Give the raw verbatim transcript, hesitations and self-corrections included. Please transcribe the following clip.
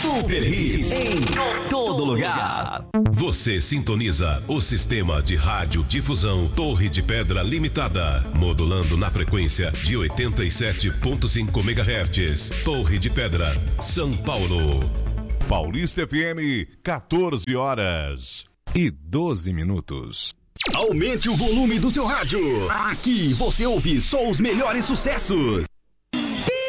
Super Hits em todo lugar. Você sintoniza o sistema de radiodifusão Torre de Pedra Limitada, modulando na frequência de oitenta e sete ponto cinco megahertz. Torre de Pedra, São Paulo. Paulista F M, quatorze horas e doze minutos. Aumente o volume do seu rádio. Aqui você ouve só os melhores sucessos.